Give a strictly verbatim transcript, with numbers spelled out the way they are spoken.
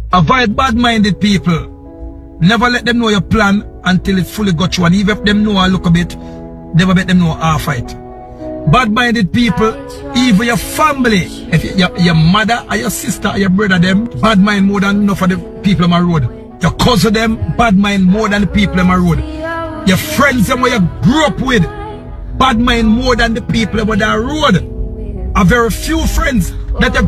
Avoid bad-minded people. Never let them know your plan until it's fully got you. And even if them know a little bit, never let them know half it. Bad-minded people, even your family, if you, your, your mother or your sister or your brother, them bad mind more than enough of the people on my road. Your cousin them bad mind more than the people on my road. Your friends them where you grew up with, bad mind more than the people on the road. A very few friends that you